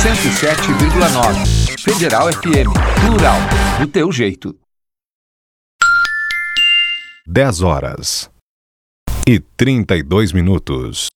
107,9. Federal FM, plural, do teu jeito. 10 horas e 32 minutos.